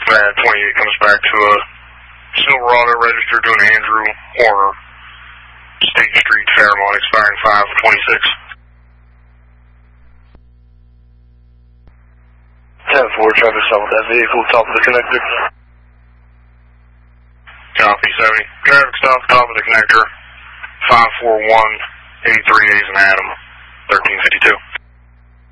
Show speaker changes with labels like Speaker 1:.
Speaker 1: That 28 comes back to a Silverado register doing Andrew Horner, State Street, Fairmont, expiring 5/26.
Speaker 2: 10-4, traffic stop with that vehicle, top of the connector.
Speaker 1: Copy, 70. Traffic stop, top of the connector, 541-83 A's and Adam, 1352.